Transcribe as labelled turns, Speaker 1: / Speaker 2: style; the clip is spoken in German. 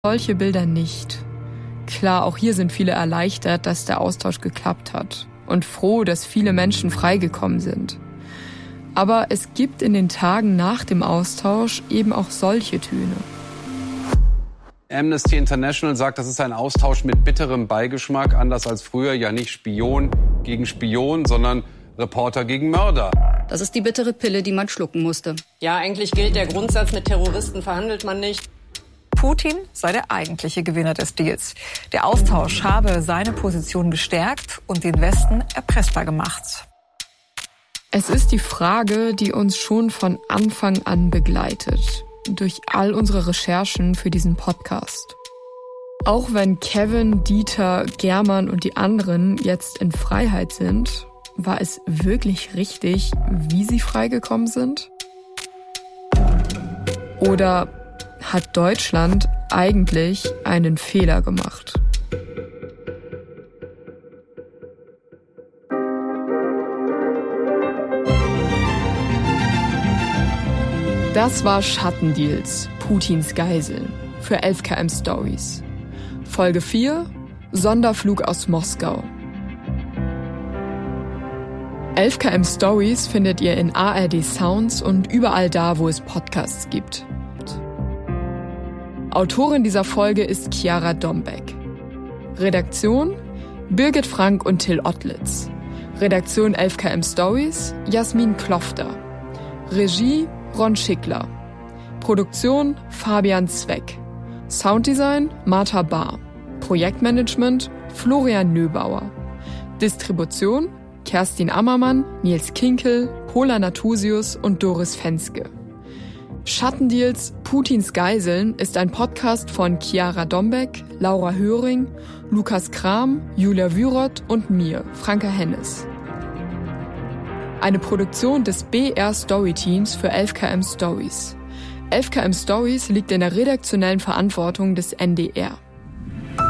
Speaker 1: solche Bilder nicht. Klar, auch hier sind viele erleichtert, dass der Austausch geklappt hat und froh, dass viele Menschen freigekommen sind. Aber es gibt in den Tagen nach dem Austausch eben auch solche Töne.
Speaker 2: Amnesty International sagt, das ist ein Austausch mit bitterem Beigeschmack, anders als früher, ja nicht Spion gegen Spion, sondern Reporter gegen Mörder.
Speaker 3: Das ist die bittere Pille, die man schlucken musste.
Speaker 4: Ja, eigentlich gilt der Grundsatz, mit Terroristen verhandelt man nicht.
Speaker 5: Putin sei der eigentliche Gewinner des Deals. Der Austausch habe seine Position gestärkt und den Westen erpressbar gemacht.
Speaker 1: Es ist die Frage, die uns schon von Anfang an begleitet, durch all unsere Recherchen für diesen Podcast. Auch wenn Kevin, Dieter, German und die anderen jetzt in Freiheit sind, war es wirklich richtig, wie sie freigekommen sind? Oder hat Deutschland eigentlich einen Fehler gemacht? Das war Schattendeals, Putins Geiseln, für 11KM Stories. Folge 4, Sonderflug aus Moskau. 11KM Stories findet ihr in ARD Sounds und überall da, wo es Podcasts gibt. Autorin dieser Folge ist Chiara Dombeck. Redaktion Birgit Frank und Till Ottlitz. Redaktion 11KM Stories Jasmin Klofter. Regie Ron Schickler. Produktion Fabian Zweck. Sounddesign Martha Bahr. Projektmanagement Florian Nöbauer. Distribution Kerstin Ammermann, Nils Kinkel, Pola Natusius und Doris Fenske. Schattendeals, Putins Geiseln ist ein Podcast von Chiara Dombeck, Laura Höring, Lukas Kram, Julia Wyroth und mir, Franka Hennes. Eine Produktion des BR Story Teams für 11KM Stories. 11KM Stories liegt in der redaktionellen Verantwortung des NDR.